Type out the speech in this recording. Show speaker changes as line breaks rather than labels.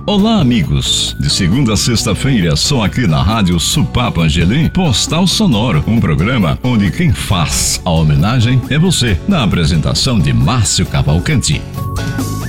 Olá, amigos! De segunda a sexta-feira, só aqui na Rádio Supapa Angelim, Postal Sonoro, um programa onde quem faz a homenagem é você, na apresentação de Márcio Cavalcanti.